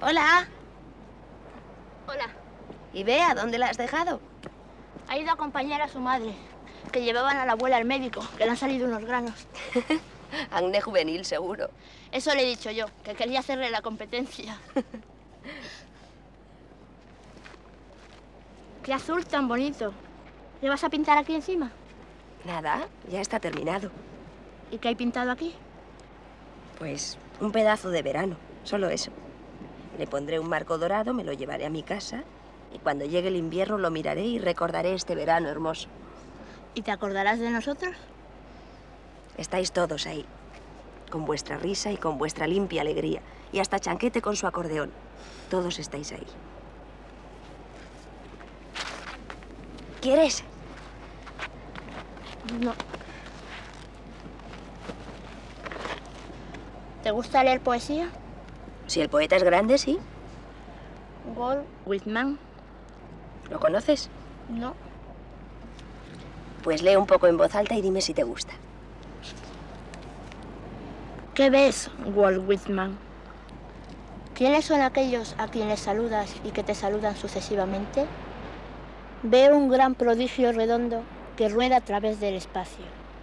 Hola. Hola. ¿Y Bea, dónde la has dejado? Ha ido a acompañar a su madre, que llevaban a la abuela al médico, que le han salido unos granos. Acné juvenil, seguro. Eso le he dicho yo, que quería hacerle la competencia. ¡Qué azul tan bonito! ¿Le vas a pintar aquí encima? Nada, ya está terminado. ¿Y qué hay pintado aquí? Pues un pedazo de verano, solo eso. Le pondré un marco dorado, me lo llevaré a mi casa y cuando llegue el invierno lo miraré y recordaré este verano hermoso. ¿Y te acordarás de nosotros? Estáis todos ahí, con vuestra risa y con vuestra limpia alegría. Y hasta Chanquete con su acordeón. Todos estáis ahí. ¿Quieres? No. ¿Te gusta leer poesía? Si el poeta es grande, sí. Walt Whitman. ¿Lo conoces? No. Pues lee un poco en voz alta y dime si te gusta. ¿Qué ves, Walt Whitman? ¿Quiénes son aquellos a quienes saludas y que te saludan sucesivamente? Veo un gran prodigio redondo que rueda a través del espacio.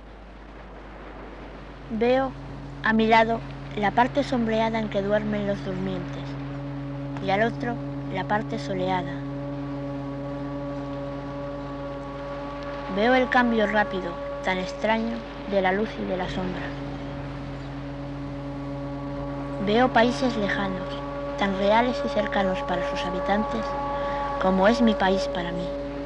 Veo a mi lado la parte sombreada en que duermen los durmientes y al otro la parte soleada. Veo el cambio rápido, tan extraño, de la luz y de la sombra. Veo países lejanos, tan reales y cercanos para sus habitantes como es mi país para mí.